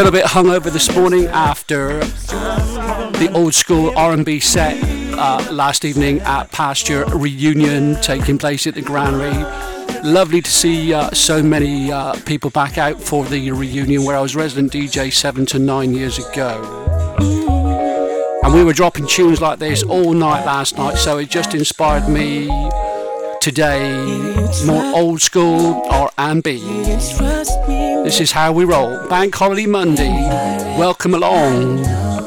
A little bit hungover this morning after the old school R&B set last evening at Pasture Reunion taking place at the Granary. Lovely to see so many people back out for the reunion where I was resident DJ 7 to 9 years ago. And we were dropping tunes like this all night last night, so it just inspired me today, more old school R&B. This is how we roll. Bank Holiday Monday. Welcome along.